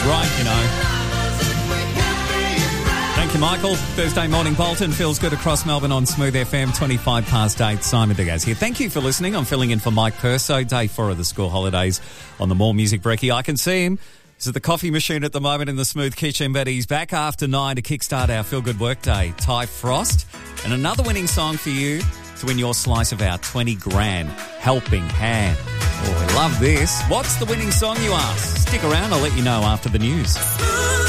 right, you know. Thank you, Michael. Thursday morning, Bolton feels good across Melbourne on Smooth FM, 8:25. Simon Diaz here. Thank you for listening. I'm filling in for Mike Perso, day 4 of the school holidays on the More Music Brekkie. I can see him. He's at the coffee machine at the moment in the Smooth kitchen, but he's back after 9 to kickstart our Feel Good Workday. Ty Frost, and another winning song for you to win your slice of our 20 grand helping hand. Oh, I love this. What's the winning song, you ask? Stick around, I'll let you know after the news.